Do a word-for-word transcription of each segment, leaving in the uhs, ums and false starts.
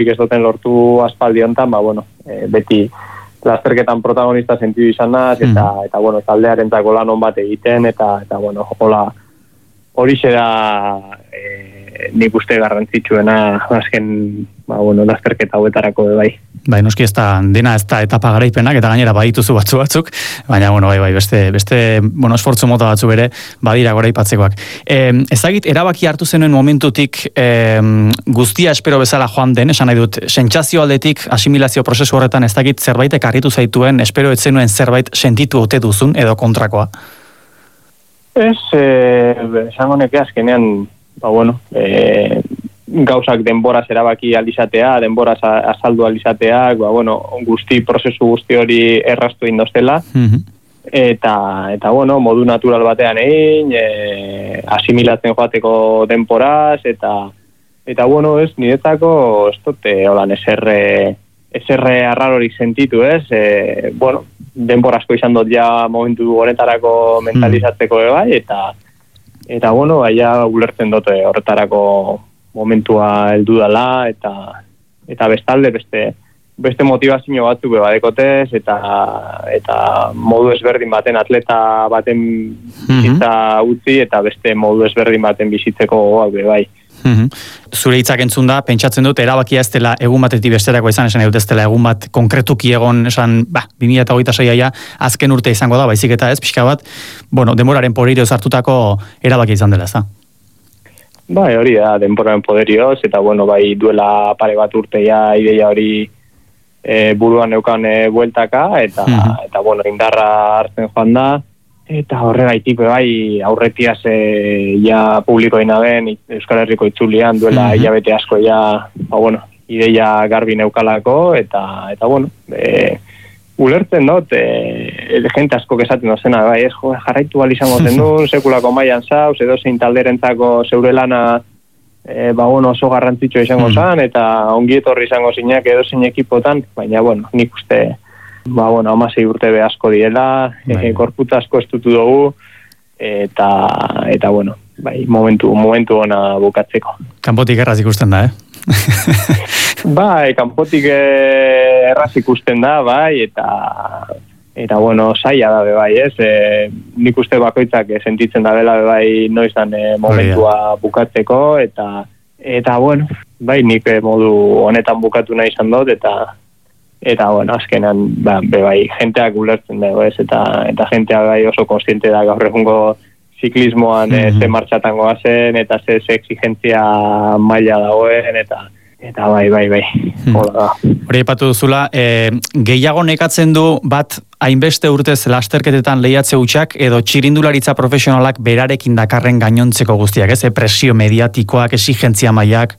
ez duten lortu aspaldi hontan, ba, bueno, e, beti lasterketan protagonista sentidu izan naz, eta, mm. eta, bueno, taldearentzako lan on bat egiten, eta, eta bueno, hola, horixe da e, nik uste garrantzitsuena azken, ba, bueno, lasterketa hauetarako bai. Bai, noski ez da, dena ez da etapa garaipenak, eta gainera badituzu batzu batzuk, baina, bueno, bai, bai, beste, beste, bueno, esfortzu mota batzu bere, badira goraipatzekoak. E, ezagit, erabaki hartu zenuen momentutik e, guztia espero bezala joan den, esan nahi dut, sentsazio aldetik, asimilazio prozesu horretan ez dakit zerbaitek harritu zaituen, espero ez zenuen zerbait sentitu ote duzun, edo kontrakoa? Ez, eh, esango neke azkenean, ba, bueno, eh, gauzak denboraz erabaki alizatea, denboraz azaldu alizatea, ba, bueno, guzti, prozesu guzti hori erraztu indostela, mm-hmm. eta, eta, bueno, modu natural batean egin, e, asimilatzen joateko denporaz, eta, eta, bueno, ez, niretzako, ez dute, holan, eserre, eserre arrarorik sentitu, ez, e, bueno, denborazko izan dut ja momentu horretarako mentalizatzeko mm. bai, eta, eta, bueno, baina ulertzen dute horretarako momentua heldu dela, eta eta bestalde beste beste motivazio batzuk badekotez, eta eta modu ezberdin baten atleta baten bizitza mm-hmm. utzi, eta beste modu ezberdin baten bizitzeko gogoak be bai. Mm-hmm. Zure hitzak entzun da, pentsatzen dut erabakia ez dela egun batetik besterako izan, esan dut ez dela egun bat konkretuki egon, esan, ba, bi mila hogeita seia azken urte izango da, baizik eta ez, pixka bat, bueno, denboraren poderioz hartutako erabakia izan dela, ez da? Bai, hori da, denboraren poderioz, eta bueno, bai duela pare bat urteia ideia hori e, buruan neukan e, bueltaka, eta, mm-hmm. eta bueno, indarra hartzen joan da, eta horregaitik bai aurretiaz e, ja publikoina den Euskal Herriko itzulian duela mm-hmm. hilabete asko ja, ba bueno, ideia garbi neukalako, eta, eta bueno, e, ulertzen dut, e, jente asko esaten dozena, bai, ez, jo, jarraitu izango zen duen, sekulako mailan zauz, edo zein talderentzako zeure lana, e, ba, bueno, oso garrantzitsua izango zen, eta ongi etorri izango zinak edo zein ekipotan, baina, bueno, nik uste, ba, bueno, amasei urte be asko diela, e, korputa asko estutu dugu, eta, eta, bueno, bai, momentu, momentu ona bukatzeko. Kanpotik erraz ikusten da, eh? Bai, kanpotik erraz ikusten da, bai, eta eta bueno, saia da be bai, ez? E, nik uste bakoitzak sentitzen da bela be bai noizan e, momentua bukatzeko, eta eta bueno, bai, nik modu honetan bukatu nahi izan dut, eta eta bueno, azkenan ba, be bai, jenteak ulertzen dago, ez? Eta eta jentea bai oso kontziente da gaur egungo ziklismoan mm-hmm. ze martxatan goazen, eta ze, ze exigentzia maila dagoen, eta eta bai, bai, bai. Hola da. Hori aipatu duzula, e, gehiago nekatzen du bat hainbeste urtez lasterketetan lehiatze hutsak edo txirindularitza profesionalak berarekin dakarren gainontzeko guztiak, ez? E, presio mediatikoak, exigentzia mailak?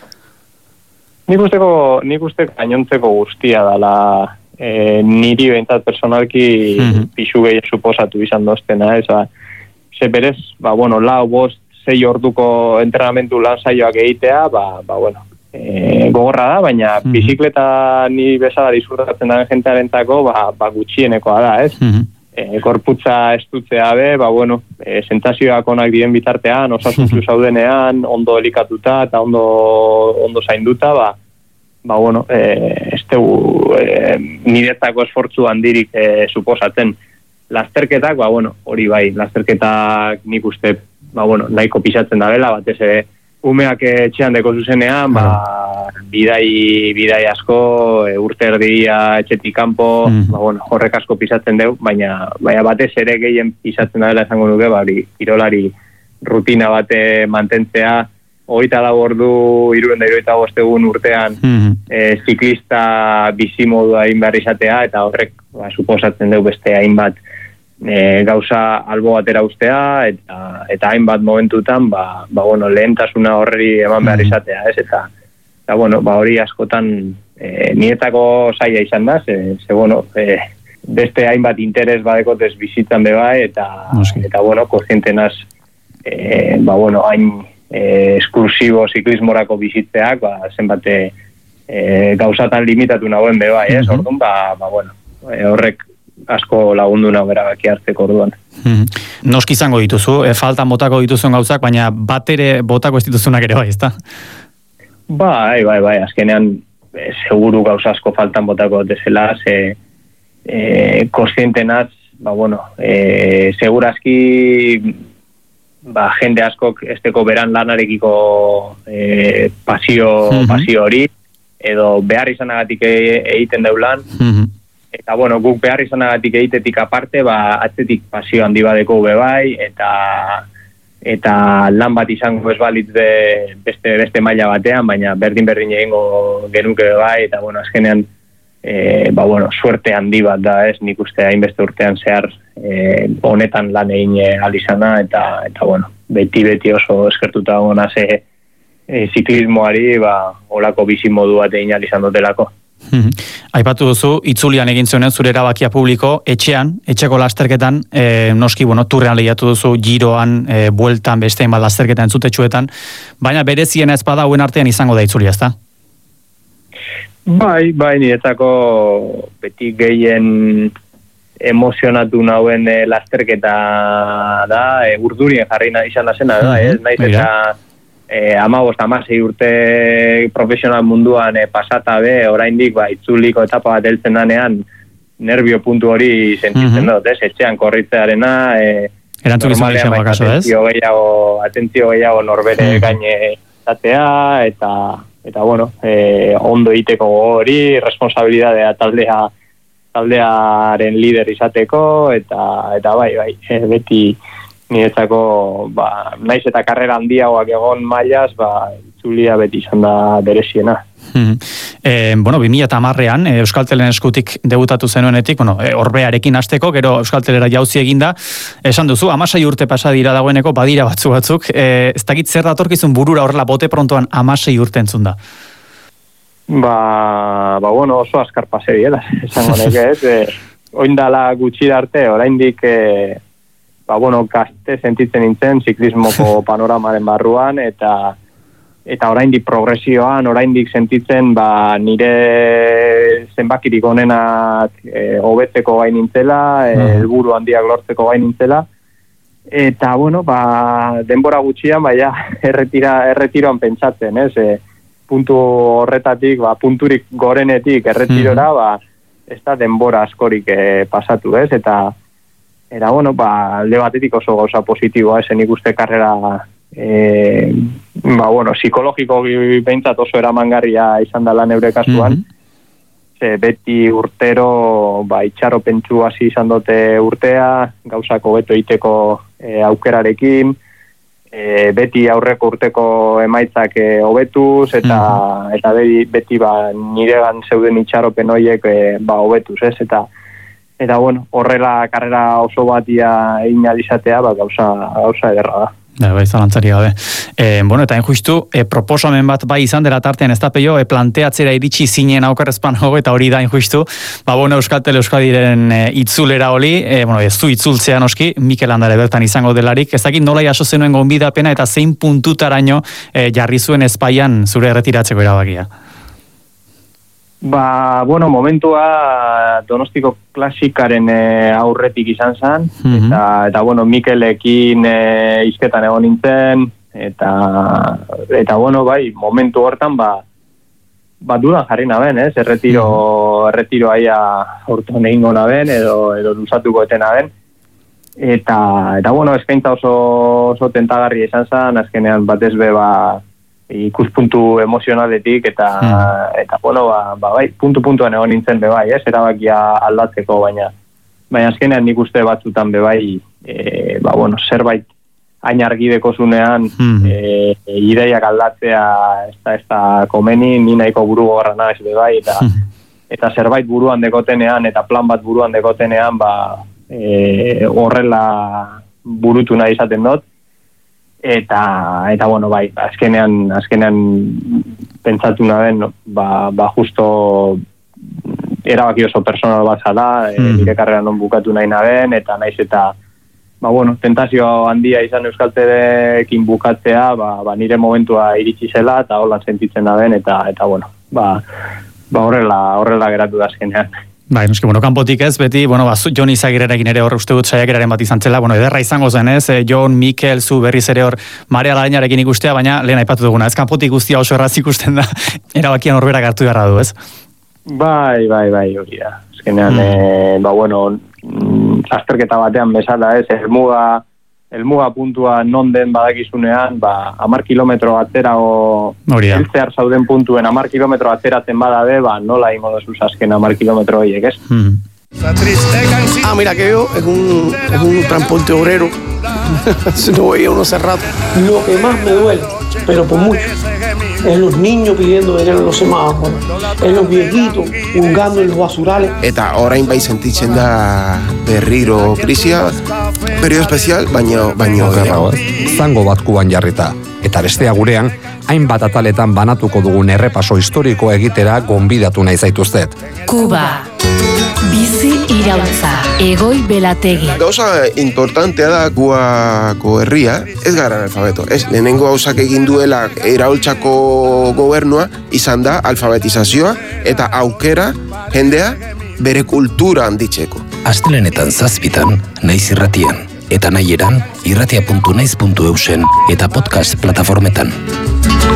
Nik usteko, nik usteko gainontzeko guztia dala e, niri behintzat personalki mm-hmm. pixu gehi suposatu izan doztena, ez? Ba, ze berez, ba, bueno, lau, bost, sei orduko entrenamendu lan saioak egitea, ba, ba, bueno, E, gogorra da, baina mm-hmm. bizikleta ni bezala disfrutatzen da jentearentzako, ba, ba gutxienekoa da, ez? Mm-hmm. E, korputza estutzea be, ba bueno, e, sentsazioak onak diren bitartean, osasuntsu zaudenean, ondo elikatuta eta ondo ondo zainduta, ba ba bueno, eh este e, niretzako esfortzu handirik e, suposatzen. Lasterketak, ba bueno, hori bai, lasterketak nik uste, ba bueno, nahiko pisatzen da bela, batez ere umeak etxean deko zuzenean, ba, bidai, bidai asko, e, urte erdia etxetik kanpo, mm. ba, bueno, horrek asko pisatzen deu, baina, baina batez ere gehien pisatzen dela esango nuke, bari, kirolari rutina bate mantentzea, hogeita lau ordu, hirurogeita hirurogeita bost egun urtean, mm. e, ziklista bizimodua egin behar izatea, eta horrek, ba, suposatzen deu beste hainbat, E, gauza albo batera ustea, eta, eta hainbat momentutan, ba, ba, bueno, lehentasuna horri eman behar izatea, ez? Eta, eta bueno, ba, hori askotan e, nietako zaila izan da, ze, ze bueno, e, beste hainbat interes badekotez bizitzan beba, eta, eta bueno, kontzientenaz, e, ba, bueno, hain e, esklusibo ziklismorako bizitzeak, ba, zenbate e, gauzatan limitatu nagoen beba, ez? Mm-hmm. Orduan, ba, ba, bueno, e, horrek asko lagundu nago erabaki hartzeko orduan. Hmm. Noski izango dituzu, e, faltan botako dituzuen gauzak, baina bat ere botako ez dituzunak ere bai, ezta? Bai, bai, bai, azkenean seguru gauza asko faltan botako dezela, ze e, kontzientenaz, ba, bueno, e, segurazki ba, jende askok esteko beran lanarekiko e, pasio, mm-hmm. pasio hori, edo behar izanagatik egiten deulan, mm-hmm. eta bueno, guk behar izanagatik egitetik aparte, ba, atzetik pasio handi badeko ube bai, eta eta lan bat izango ez balitz be, beste, beste maila batean, baina berdin-berdin egingo genuke bai, eta bueno, azkenean, e, ba bueno, suerte handi bat da ez, nik uste hainbeste urtean zehar e, honetan lan egin alizana, eta, eta bueno, beti-beti oso eskertuta gona ze e, ziklismoari, ba, olako bizi modu bat egin alizan dutelako. Aipatu duzu, itzulian egin zuen zure erabakia publiko, etxean, etxeko lasterketan, e, noski, bueno, turrean lehiatu duzu, giroan, e, bueltan, bestein bat lasterketan entzutetxuetan, baina berezien ez bada hauen artean izango da itzulia, ezta? Bai, bai, niretzako beti gehien emozionatu nauen e, lasterketa da, e, urdurien jarri izan da zena, da, ez, naiz eta Eh, amabost, amasei urte profesional munduan eh, pasata be, oraindik ba, itzuliko etapa bat heltzen danean, nervio puntu hori sentitzen mm-hmm. dut, ez? Etxean korritzearena, eh, normalean bai, atentzio gehiago, atentzio gehiago norbere mm-hmm. gaine zatea, eta, eta bueno, eh, ondo egiteko hori, responsabilidadea taldea, taldearen lider izateko, eta, eta bai, bai, eh, beti niretzako, ba, naiz eta karrera handiagoak egon mailaz, ba, itzulia beti izan da bereziena. Hmm. E, bueno, bi mila hamarrean Euskaltelen eskutik debutatu zenuenetik, bueno, e, orbearekin hasteko, gero Euskaltelera jauzi eginda, esan duzu, amasei urte pasa dira dagoeneko, badira batzu batzuk, e, ez dakit zer datorkizun burura horrela bote prontoan amasei urte entzun da? Ba, ba, bueno, oso askar pase diela, esango neke ez, e, oindala gutxi arte, oraindik e, ba, bueno, gazte sentitzen nintzen ziklismoko panoramaren barruan, eta eta oraindik progresioan, oraindik sentitzen ba, nire zenbakirik onenak e, hobetzeko gai nintzela, helburu handiak lortzeko gai nintzela, eta bueno, ba, denbora gutxian, baina erretira, erretiroan pentsatzen, ez, e, puntu horretatik, ba, punturik gorenetik erretirora, ba, ez da denbora askorik e, pasatu, ez, eta Eta, bueno, ba, alde batetik oso gauza positiboa, esen ikuste karrera, e, ba, bueno, psikologiko behintzat oso eramangarria izan dela neure kasuan, mm-hmm. ze beti urtero, ba, itxaropentsu hasi izan dute urtea, gauzako beto iteko e, aukerarekin, e, beti aurreko urteko emaitzak e, hobetuz, eta, mm-hmm. eta beti, beti ba, niregan zeuden itxaropen horiek e, ba, hobetuz, ez, eta Eta, bueno, horrela karrera oso batia egin alizatea, ba, gauza, gauza ederra da. Da, bai, zalantzari gabe. E, bueno, eta injustu, e, proposamen bat bai izan dela tartean ez da peio, e, planteatzera iritsi zinen aukerrezpan hogo, eta hori da injustu. Ba, bueno, Euskaltel Euskadiren e, itzulera holi, e, bueno, ez du itzultzea noski, Mikel Landare bertan izango delarik. Ez dakit nola jaso zenuen gonbidapena eta zein puntutaraino e, jarri zuen espaian zure erretiratzeko erabakia. Ba, bueno, momentua Donostiko klasikaren e, aurretik izan zen, mm-hmm. eta, eta, bueno, Mikelekin e, izketan egon nintzen, eta, eta, bueno, bai, momentu hortan, ba, ba dudan jarri naben, ez, erretiro, mm-hmm. erretiro aia horton egingo naben, edo, edo duzatuko eten naben, eta, eta, bueno, eskaintza oso, oso tentagarria izan zen, azkenean batez be, ba, ikuspuntu emozionaletik eta hmm. eta bueno ba, ba bai puntu-puntuan egon nintzen be bai, ez, erabakia aldatzeko, baina baina azkenean nik uste batzutan be bai e, ba bueno, zerbait hain argi dekozunean hmm. e, e, ideiak aldatzea ez da, ez da komeni, ni nahiko buru gogorra naiz be bai, eta hmm. eta zerbait buruan dekotenean eta plan bat buruan dekotenean ba e, horrela burutu nahi izaten dut. Eta, eta bueno, bai, azkenean, azkenean pentsatu naben, no? ba, ba justo erabaki oso personal bat zala, mm. e, nire karrera non bukatu nahi naben, eta naiz eta, ba bueno, tentazio handia izan Euskaltelekin bukatzea, ba, ba nire momentua iritsi zela, eta holan sentitzen naben, eta, eta bueno, ba, ba horrela, horrela geratu da azkenean. Bai, noski, bueno, kanpotik ez, beti, bueno, ba, Jon Izagirrerekin ere hor uste dut saiakeraren bat izan zela, bueno, ederra izango zen, ez, Jon, Mikel, zu berriz ere hor Marea Larainarekin ikustea, baina lehen aipatu duguna, ez, kanpotik guztia oso erraz ikusten da, erabakian horberak hartu beharra du, ez? Bai, bai, bai, hori da. Ezkenean, mm. e, ba, bueno, azterketa batean bezala, ez, elmuga, elmuga puntua non den badakizunean, ba, amar kilometro atzerago, heltzear zauden puntuen amar kilometro atzeratzen badabe, ba, nola ingo dozuz azken amar kilometro horiek, ez? Mm. Ah, mira que veo, es un, es un transporte obrero. No veía uno hace rato. Lo que más me duele, pero por mucho, es los niños pidiendo dinero en los semáforos, es los viejitos hurgando en los basurales. Eta orain bai sentitzen da berriro krisia, periodo espezial, baino baino zango bat kuban jarrita. Eta bestea gurean, hainbat ataletan banatuko dugun errepaso historiko egitera gonbidatu nahi zaituztet. Kuba. Bizi irautza, Egoi Belategi. Gauza importantea da Kubako herria, ez gara analfabeto. Ez, lehenengo gauzak egin duela iraultzako gobernua, izan da alfabetizazioa eta aukera jendea bere kultura handitzeko. Astelenetan zazpitan, naiz irratian, eta nahieran irratia puntu naiz puntu eusen eta podcast plataformetan.